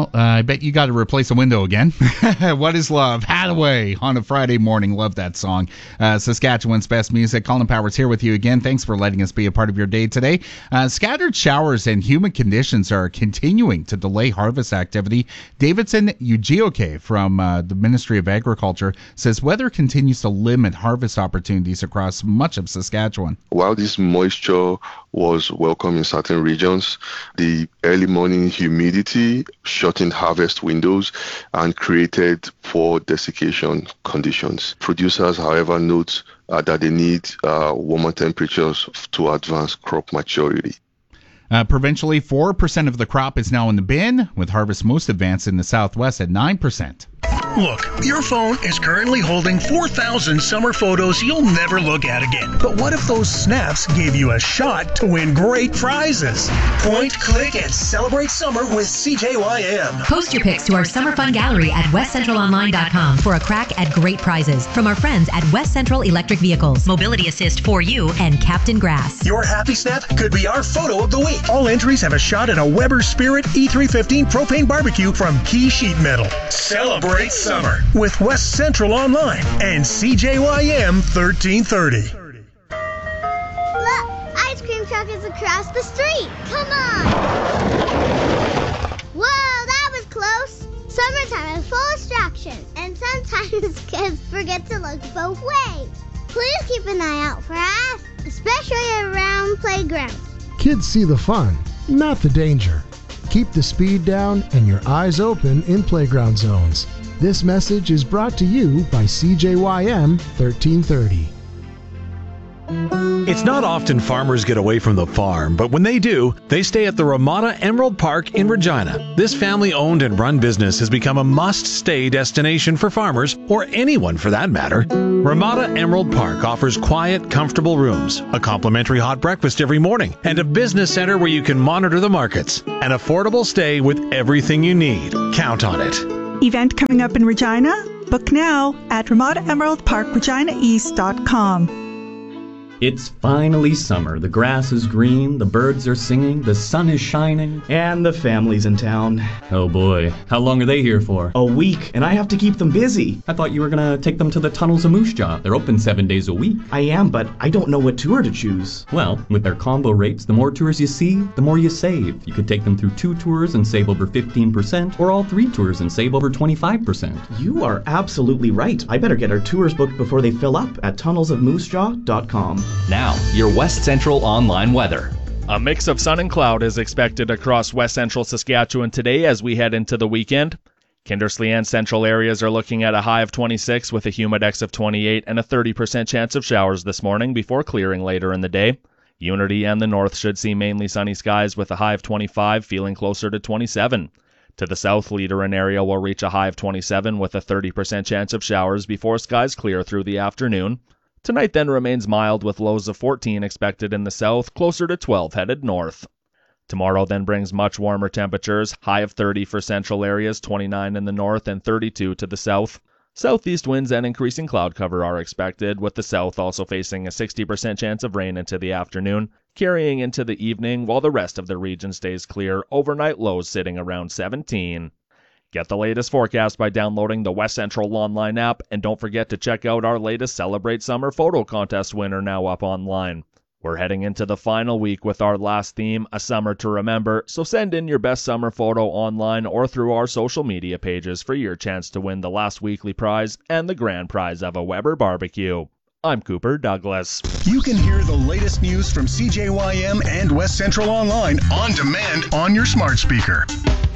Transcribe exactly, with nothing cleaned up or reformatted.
Well, uh, I bet you got to replace a window again. What is Love? Hathaway on a Friday morning. Love that song. Uh, Saskatchewan's best music. Colin Powers here with you again. Thanks for letting us be a part of your day today. Uh, scattered showers and humid conditions are continuing to delay harvest activity. Davidson Ugioke from uh, the Ministry of Agriculture says weather continues to limit harvest opportunities across much of Saskatchewan. While this moisture was welcome in certain regions, the early morning humidity shortened harvest windows and created poor desiccation conditions. Producers, however, note uh, that they need uh, warmer temperatures to advance crop maturity. Uh, provincially, four percent of the crop is now in the bin, with harvest most advanced in the southwest at nine percent. Look, your phone is currently holding four thousand summer photos you'll never look at again. But what if those snaps gave you a shot to win great prizes? Point, click, and celebrate summer with C J Y M. Post your pics to our Summer Fun Gallery at west central online dot com for a crack at great prizes from our friends at West Central Electric Vehicles, Mobility Assist for You, and Captain Grass. Your happy snap could be our photo of the week. All entries have a shot at a Weber Spirit E three fifteen propane barbecue from Key Sheet Metal. Celebrate summer with West Central Online and C J Y M thirteen thirty. Look, ice cream truck is across the street. Come on. Whoa, that was close. Summertime is full of distractions, and sometimes kids forget to look both ways. Please keep an eye out for us, especially around playgrounds. Kids see the fun, not the danger. Keep the speed down and your eyes open in playground zones. This message is brought to you by C J Y M thirteen thirty. It's not often farmers get away from the farm, but when they do, they stay at the Ramada Emerald Park in Regina. This family-owned and run business has become a must-stay destination for farmers, or anyone for that matter. Ramada Emerald Park offers quiet, comfortable rooms, a complimentary hot breakfast every morning, and a business center where you can monitor the markets. An affordable stay with everything you need. Count on it. Event coming up in Regina? Book now at ramada emerald park regina east dot com. It's finally summer. The grass is green, the birds are singing, the sun is shining. And the family's in town. Oh boy. How long are they here for? A week, and I have to keep them busy. I thought you were gonna take them to the Tunnels of Moose Jaw. They're open seven days a week. I am, but I don't know what tour to choose. Well, with their combo rates, the more tours you see, the more you save. You could take them through two tours and save over fifteen percent, or all three tours and save over twenty-five percent. You are absolutely right. I better get our tours booked before they fill up at tunnels of moose jaw dot com. Now, your West Central Online weather. A mix of sun and cloud is expected across West Central Saskatchewan today as we head into the weekend. Kindersley and central areas are looking at a high of twenty-six with a humidex of twenty-eight and a thirty percent chance of showers this morning before clearing later in the day. Unity and the north should see mainly sunny skies with a high of twenty-five, feeling closer to twenty-seven. To the south, Leaderin area will reach a high of twenty-seven with a thirty percent chance of showers before skies clear through the afternoon. Tonight then remains mild with lows of fourteen expected in the south, closer to twelve headed north. Tomorrow then brings much warmer temperatures, high of thirty for central areas, twenty-nine in the north and thirty-two to the south. Southeast winds and increasing cloud cover are expected, with the south also facing a sixty percent chance of rain into the afternoon, carrying into the evening while the rest of the region stays clear, overnight lows sitting around seventeen. Get the latest forecast by downloading the West Central Online app, and don't forget to check out our latest Celebrate Summer photo contest winner now up online. We're heading into the final week with our last theme, A Summer to Remember, so send in your best summer photo online or through our social media pages for your chance to win the last weekly prize and the grand prize of a Weber barbecue. I'm Cooper Douglas. You can hear the latest news from C J Y M and West Central Online on demand on your smart speaker.